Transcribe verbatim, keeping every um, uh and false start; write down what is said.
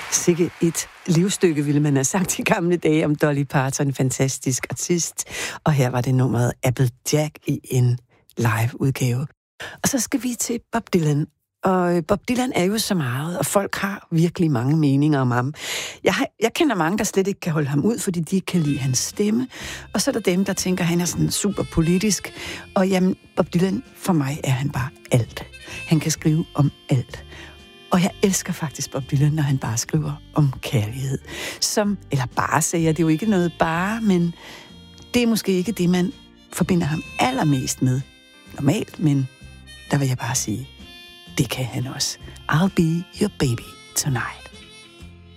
Sikke et livsstykke, ville man have sagt i gamle dage om Dolly Parton, en fantastisk artist. Og her var det nummeret Applejack i en live-udgave. Og så skal vi til Bob Dylan. Og Bob Dylan er jo så meget, og folk har virkelig mange meninger om ham. Jeg, har, jeg kender mange, der slet ikke kan holde ham ud, fordi de ikke kan lide hans stemme. Og så er der dem, der tænker, at han er sådan super politisk. Og jamen, Bob Dylan, for mig er han bare alt. Han kan skrive om alt. Og jeg elsker faktisk Bob Dylan, når han bare skriver om kærlighed. Som, eller bare siger, det er jo ikke noget bare, men det er måske ikke det, man forbinder ham allermest med. Normalt, men der vil jeg bare sige, det kan han også. I'll be your baby tonight.